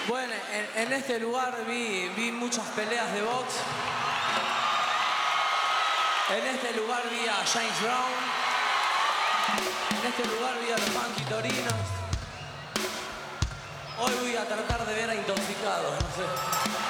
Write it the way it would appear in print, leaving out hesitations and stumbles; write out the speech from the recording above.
Bueno, en este lugar vi muchas peleas de box. En este lugar vi a James Brown. En este lugar vi a los Funky Torinos. Hoy voy a tratar de ver a Intoxicados, no sé.